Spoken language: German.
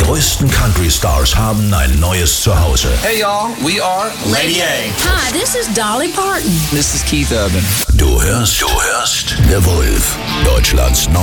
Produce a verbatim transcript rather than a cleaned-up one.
größten Country-Stars haben ein neues Zuhause. Hey y'all, we are Lady A. Hi, this is Dolly Parton. This is Keith Urban. Du hörst, du hörst The Wolf, Deutschlands